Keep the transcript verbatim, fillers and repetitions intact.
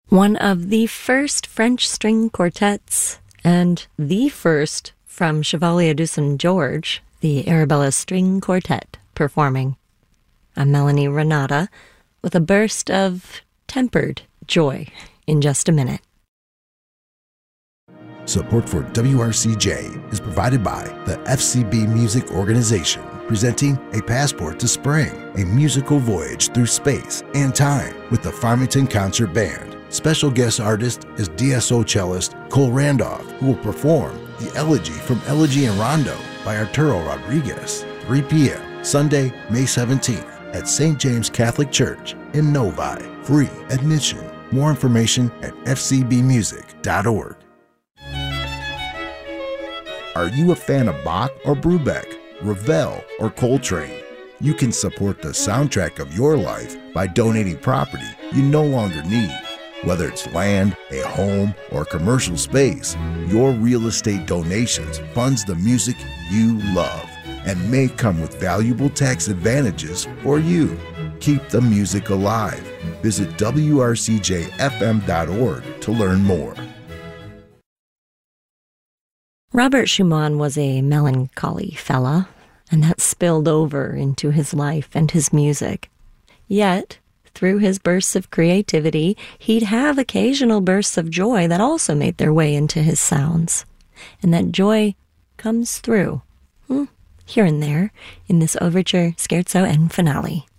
One of the first French string quartets, and the first from Chevalier de Saint George, the Arabella String Quartet, performing. I'm Melanie Renata with a burst of tempered joy in just a minute. Support for W R C J is provided by the F C B Music Organization, presenting A Passport to Spring, a musical voyage through space and time with the Farmington Concert Band. Special guest artist is D S O cellist Cole Randolph, who will perform the Elegy from Elegy and Rondo by Arturo Rodriguez, three p.m. Sunday, May seventeenth at Saint James Catholic Church in Novi. Free admission. More information at f c b music dot org. Are you a fan of Bach or Brubeck, Ravel or Coltrane? You can support the soundtrack of your life by donating property you no longer need. Whether it's land, a home, or commercial space, your real estate donations funds the music you love and may come with valuable tax advantages for you. Keep the music alive. Visit w r c j f m dot org to learn more. Robert Schumann was a melancholy fella, and that spilled over into his life and his music. Yet, through his bursts of creativity, he'd have occasional bursts of joy that also made their way into his sounds. And that joy comes through, hmm, here and there, in this overture, scherzo, and finale.